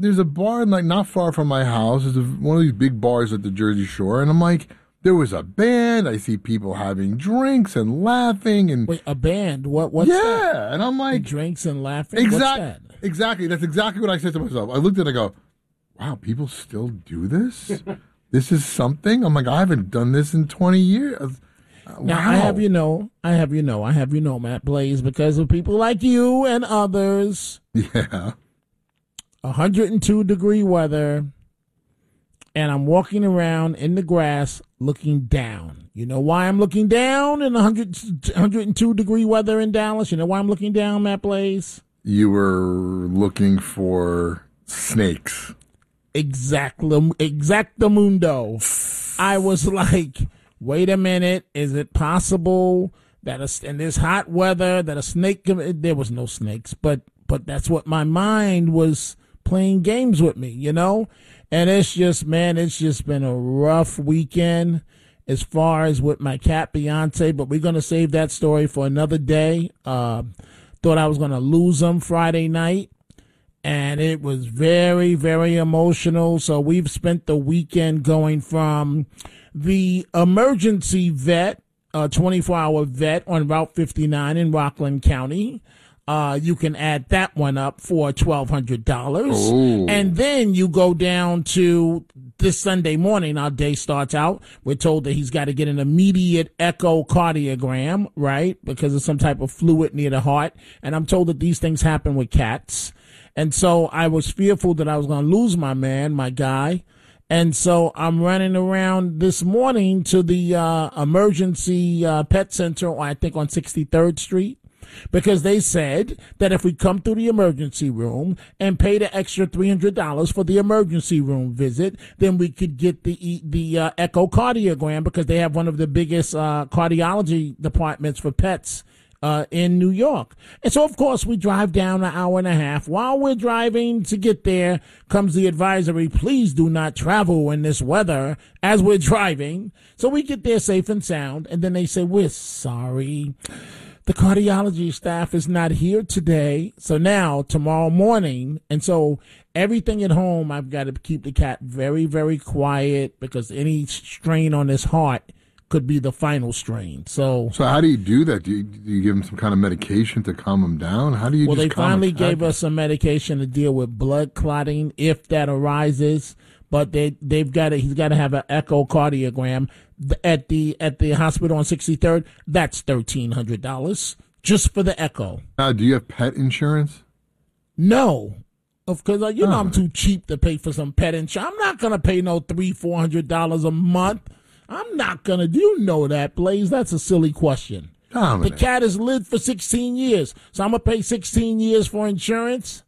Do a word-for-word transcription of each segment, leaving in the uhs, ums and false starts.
there's a bar like not far from my house. There's a, one of these big bars at the Jersey Shore, and I'm like, there was a band. I see people having drinks and laughing, and Wait, a band? What? What's yeah, that? and I'm like, Drinks and laughing. exactly, What's that? exactly. That's exactly what I said to myself. I looked at it, I go, wow, people still do this. This is something. I'm like, I haven't done this in twenty years. Now, Wow. I have you know, I have you know, I have you know, Matt Blaze, because of people like you and others. Yeah. one hundred two degree weather, and I'm walking around in the grass looking down. You know why I'm looking down in one hundred, one hundred two degree weather in Dallas? You know why I'm looking down, Matt Blaze? You were looking for snakes. Exactly, exactamundo. I was like, wait a minute, is it possible that a, in this hot weather that a snake? There was no snakes, but but that's what my mind was playing games with me, you know. And it's just, man, it's just been a rough weekend as far as with my cat Beyonce. But we're gonna save that story for another day. Uh, thought I was gonna lose him Friday night. And it was very, very emotional. So we've spent the weekend going from the emergency vet, uh, twenty-four hour vet on Route fifty-nine in Rockland County. Uh, you can add that one up for twelve hundred dollars. Ooh. And then you go down to this Sunday morning. Our day starts out. We're told that he's got to get an immediate echocardiogram, right? Because of some type of fluid near the heart. And I'm told that these things happen with cats. And so I was fearful that I was going to lose my man, my guy. And so I'm running around this morning to the uh, emergency uh, pet center, I think on sixty-third Street, because they said that if we come through the emergency room and pay the extra three hundred dollars for the emergency room visit, then we could get the the uh, echocardiogram, because they have one of the biggest uh, cardiology departments for pets Uh, in New York. And so, of course, we drive down an hour and a half. While we're driving to get there, comes the advisory, please do not travel in this weather as we're driving. So we get there safe and sound, and then they say, we're sorry. The cardiology staff is not here today. So now, tomorrow morning, and so everything at home, I've got to keep the cat very, very quiet, because any strain on his heart could be the final strain. So, So how do you do that? Do you, do you give him some kind of medication to calm him down? How do you? well, just they calm a finally cat gave down? us some medication to deal with blood clotting if that arises. But they they've got to, he's got to have an echocardiogram at the at the hospital on sixty-third. That's thirteen hundred dollars just for the echo. Now, do you have pet insurance? No. Of course, you know Oh. I'm too cheap to pay for some pet insurance. I'm not gonna pay no three four hundred dollars a month. I'm not gonna. Do you know that, Blaze? That's a silly question. Dominic. The cat has lived for sixteen years, so I'm gonna pay sixteen years for insurance.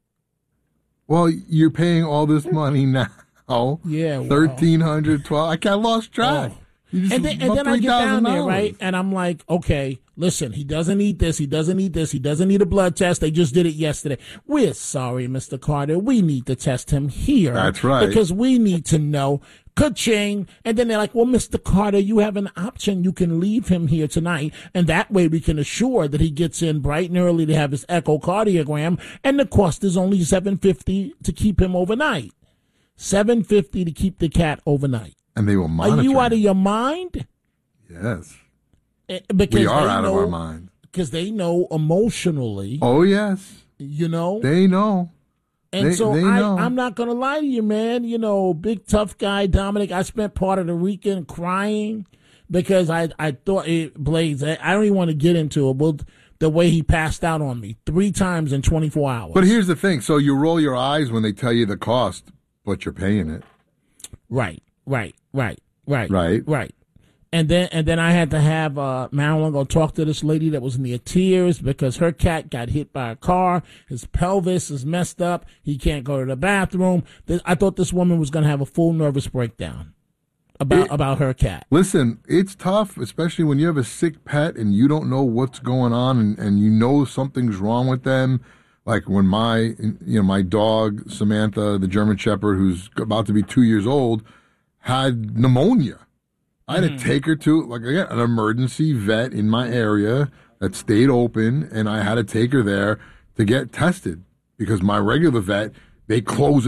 Well, you're paying all this money now. Yeah, well. thirteen hundred, twelve. I can't lost track. Oh. You just And then, and about then I get down there, three thousand dollars. right? And I'm like, okay, listen, he doesn't need this. He doesn't need this. He doesn't need a blood test. They just did it yesterday. We're sorry, Mister Carter. We need to test him here. That's right. Because we need to know. Ka-ching. And then they're like, well, Mister Carter, you have an option. You can leave him here tonight. And that way we can assure that he gets in bright and early to have his echocardiogram. And the cost is only seven hundred fifty dollars to keep him overnight. seven hundred fifty dollars to keep the cat overnight. And they will monitor. Are you out of him. your mind? Yes. Eh, Because We are they out know, of our mind. Because they know emotionally, Oh, yes. you know. They know. and they- so they I, know. I'm not going to lie to you, man. You know, big tough guy, Dominic, I spent part of the weekend crying because I, I thought, it, Blaze, I, I don't even want to get into it. Well, the way he passed out on me three times in twenty-four hours. But here's the thing. So you roll your eyes when they tell you the cost, but you're paying it. Right, right, right, right, Right. right. And then and then I had to have uh, Marilyn go talk to this lady that was near tears because her cat got hit by a car. His pelvis is messed up. He can't go to the bathroom. Th- I thought this woman was going to have a full nervous breakdown about It- about her cat. Listen, it's tough, especially when you have a sick pet and you don't know what's going on and, and you know something's wrong with them. Like when my, you know, my dog, Samantha, the German Shepherd, who's about to be two years old, had pneumonia. I had to take her to, like, again, an emergency vet in my area that stayed open, and I had to take her there to get tested because my regular vet they close